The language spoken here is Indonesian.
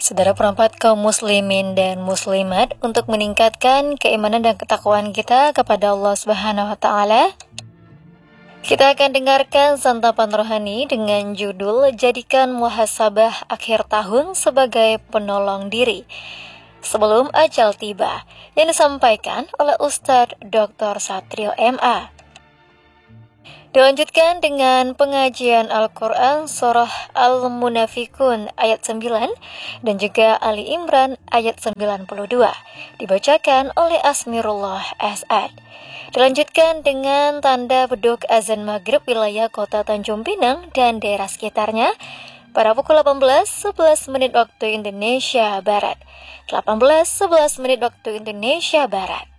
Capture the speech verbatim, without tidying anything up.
Saudara perempat kaum muslimin dan muslimat, untuk meningkatkan keimanan dan ketakwaan kita kepada Allah Subhanahu wa taala, kita akan dengarkan santapan rohani dengan judul Jadikan Muhasabah Akhir Tahun sebagai Penolong Diri Sebelum Ajal Tiba, yang disampaikan oleh Ustadz doktor Satrio M A. Dilanjutkan dengan pengajian Al-Quran Surah Al-Munafikun ayat sembilan dan juga Ali Imran ayat sembilan puluh dua, dibacakan oleh Asmirullah As'ad. Dilanjutkan dengan tanda beduk azan maghrib wilayah kota Tanjung Pinang dan daerah sekitarnya pada pukul delapan belas sebelas menit waktu Indonesia Barat. delapan belas sebelas menit waktu Indonesia Barat.